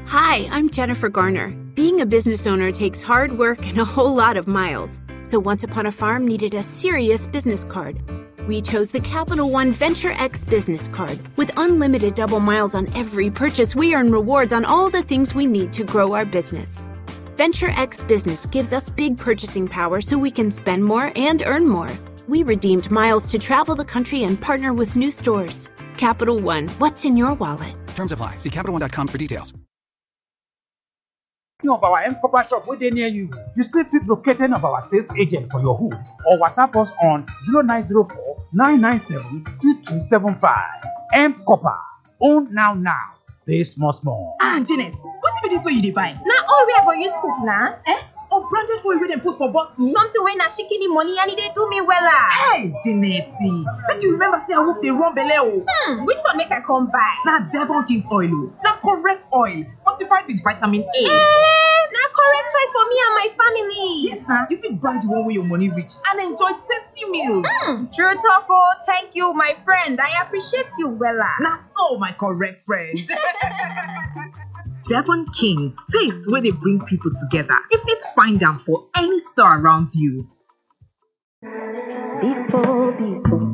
Hi, I'm Jennifer Garner. Being a business owner takes hard work and a whole lot of miles. So Once Upon a Farm needed a serious business card. We chose the Capital One Venture X business card. With unlimited double miles on every purchase, we earn rewards on all the things we need to grow our business. Venture X Business gives us big purchasing power so we can spend more and earn more. We redeemed miles to travel the country and partner with new stores. Capital One, what's in your wallet? Terms apply. See CapitalOne.com for details. Of our M-Copper shop within near you. You still fit locating of our sales agent for your hood or WhatsApp us on 0904 997 2275. M-Copper. Own now. Pay small. Janet, what if it is where you buy? Now all we are going to use cook now. Unbranded oil wey dem put for bottle. Something wey na shikini money and they do me wella. Hey, Janety, make you remember say I wolf dey run belle o. Which one make I come buy? Na Devon King's oil o. Na correct oil, fortified with vitamin A. Na correct choice for me and my family. Yes, na. You fit buy the one wey your money reach and enjoy tasty meals. True talk o. Thank you, my friend. I appreciate you wella. Na so, my correct friend. Devon King's, taste where they bring people together. You fit find them for any store around you. Before